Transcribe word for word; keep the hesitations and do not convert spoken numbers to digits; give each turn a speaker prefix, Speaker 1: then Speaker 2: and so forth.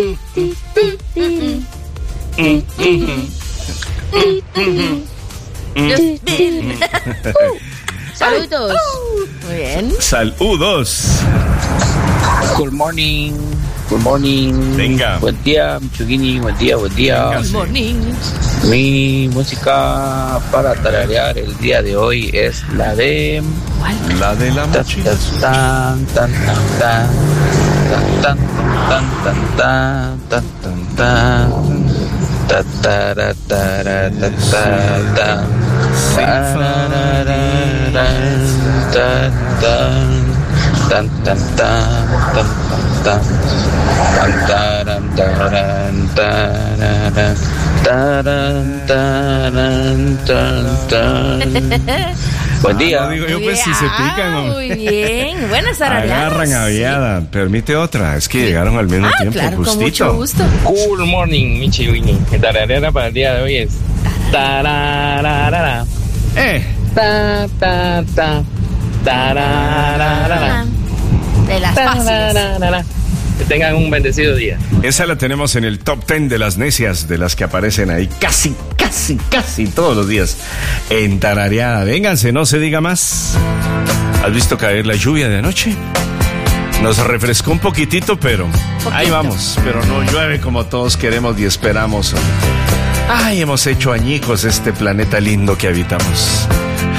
Speaker 1: Saludos. Muy bien.
Speaker 2: Saludos.
Speaker 3: Good morning. Good morning.
Speaker 2: Venga.
Speaker 3: Buen día, Michuguini. Buen día, buen día.
Speaker 2: Venga,
Speaker 1: Good
Speaker 2: sí.
Speaker 1: morning.
Speaker 3: Mi música para tararear el día de hoy es la de...
Speaker 2: La de la
Speaker 3: Tan,
Speaker 2: mochila.
Speaker 3: tan, tan, tan, tan, tan, tan, tan, tan, tan, tan, tan. Ta, tara, tara, ta, ta, ta. Tararara, tan, tan. Tan, tan, tan, tan, tan, tan, taran, taran, tarara, taran, taran, tan, tan. Buen día.
Speaker 2: Ah, no, digo yo, pues si se pican,
Speaker 1: Ah, muy bien. Buenas tarareadas.
Speaker 2: agarran aviada. Permite otra. Es que llegaron al mismo
Speaker 1: Ah,
Speaker 2: tiempo.
Speaker 1: claro, con
Speaker 2: justito.
Speaker 1: mucho gusto.
Speaker 3: Good morning, Michuguini. Mi tarareara para el día de hoy es tarararara,
Speaker 2: Eh.
Speaker 3: ta, ta, ta, tarararara,
Speaker 1: De las fáciles.
Speaker 3: tarararara. Que tengan un bendecido día.
Speaker 2: Esa la tenemos en el top ten de las necias, de las que aparecen ahí casi, casi, casi todos los días en tarareada. Vénganse, no se diga más. ¿Has visto caer la lluvia de anoche? Nos refrescó un poquitito, pero ahí vamos. Pero no llueve como todos queremos y esperamos. Ay, hemos hecho añicos este planeta lindo que habitamos.